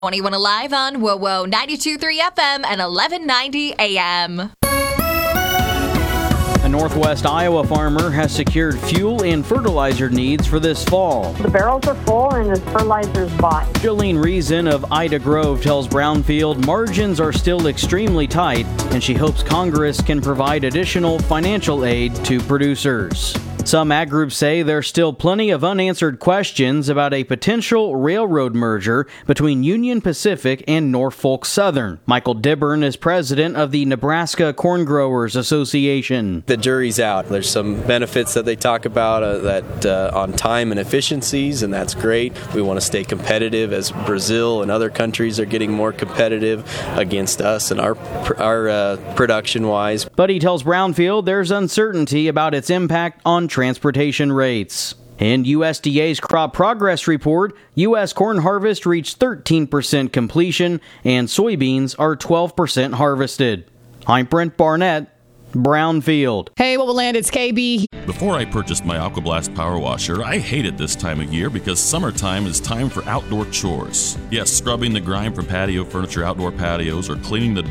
21 Alive on WOWO 92.3 FM and 1190 AM. A Northwest Iowa farmer has secured fuel and fertilizer needs for this fall. The barrels are full and the fertilizer's bought. Jolene Reason of Ida Grove tells Brownfield margins are still extremely tight, and she hopes Congress can provide additional financial aid to producers. Some ag groups say there's still plenty of unanswered questions about a potential railroad merger between Union Pacific and Norfolk Southern. Michael Dibburn is president of the Nebraska Corn Growers Association. The jury's out. There's some benefits that they talk about on time and efficiencies, and that's great. We want to stay competitive as Brazil and other countries are getting more competitive against us and our production-wise. But he tells Brownfield there's uncertainty about its impact on transportation rates. In USDA's crop progress report, U.S. corn harvest reached 13% completion and soybeans are 12% harvested. I'm Brent Barnett, Brownfield. Hey, what will land? It's KB. Before I purchased my AquaBlast Power Washer, I hated this time of year because summertime is time for outdoor chores. Yes, scrubbing the grime from patio furniture, outdoor patios, or cleaning the